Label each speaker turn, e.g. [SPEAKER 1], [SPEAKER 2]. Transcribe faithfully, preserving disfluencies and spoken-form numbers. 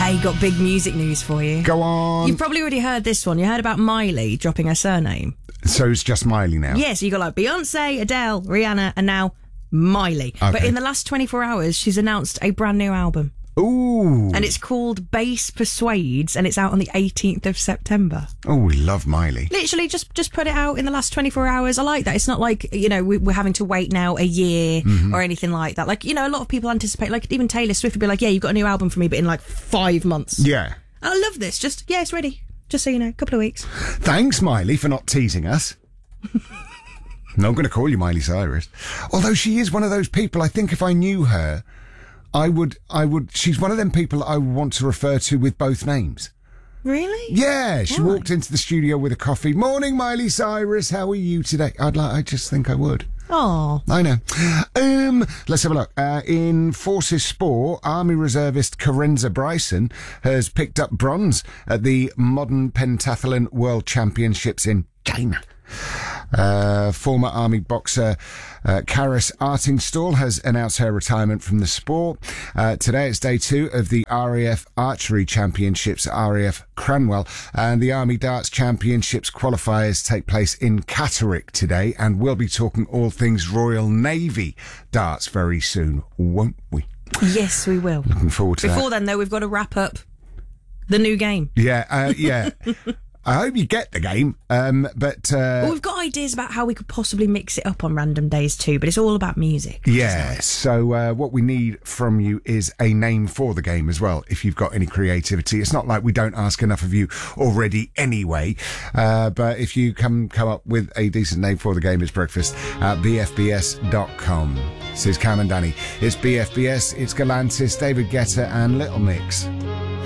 [SPEAKER 1] I got big music news for you.
[SPEAKER 2] Go on.
[SPEAKER 1] You've probably already heard this one. You heard about Miley dropping her surname.
[SPEAKER 2] So it's just Miley now?
[SPEAKER 1] Yeah, so you got like Beyonce, Adele, Rihanna, and now Miley.
[SPEAKER 2] Okay.
[SPEAKER 1] But in the last twenty-four hours, she's announced a brand new album.
[SPEAKER 2] Ooh.
[SPEAKER 1] And it's called Bass Persuades, and it's out on the eighteenth of September.
[SPEAKER 2] Oh, we love Miley.
[SPEAKER 1] Literally just just put it out in the last twenty-four hours. I like that. It's not like, you know, we, we're having to wait now a year
[SPEAKER 2] mm-hmm.
[SPEAKER 1] or anything like that. Like, you know, a lot of people anticipate, like even Taylor Swift would be like, yeah, you've got a new album for me, but in like five months.
[SPEAKER 2] Yeah.
[SPEAKER 1] I love this. Just, yeah, it's ready. Just so you know, a couple of weeks.
[SPEAKER 2] Thanks, Miley, for not teasing us. No, I'm going to call you Miley Cyrus. Although she is one of those people, I think if I knew her, I would, I would, she's one of them people I would want to refer to with both names.
[SPEAKER 1] Really?
[SPEAKER 2] Yeah, she
[SPEAKER 1] Why?
[SPEAKER 2] walked into the studio with a coffee. Morning, Miley Cyrus, how are you today? I'd like, I just think I would.
[SPEAKER 1] Oh.
[SPEAKER 2] I know. Um, let's have a look. Uh, in Forces Sport, Army reservist Karenza Bryson has picked up bronze at the Modern Pentathlon World Championships in China. Uh, former Army boxer uh, Karis Artingstall has announced her retirement from the sport. Uh, today it's day two of the R A F Archery Championships at R A F Cranwell, and the Army Darts Championships qualifiers take place in Catterick today, and we'll be talking all things Royal Navy darts very soon, won't we?
[SPEAKER 1] Yes, we will.
[SPEAKER 2] Looking forward to that.
[SPEAKER 1] Before then, though, we've got to wrap up the new game.
[SPEAKER 2] Yeah, uh, yeah. I hope you get the game, um, but... Uh,
[SPEAKER 1] well, we've got ideas about how we could possibly mix it up on random days too, but it's all about music.
[SPEAKER 2] Yeah, so uh, what we need from you is a name for the game as well, if you've got any creativity. It's not like we don't ask enough of you already anyway, uh, but if you come, come up with a decent name for the game, it's breakfast at b f b s dot com. This is Cam and Danny. It's B F B S, it's Galantis, David Guetta and Little Mix.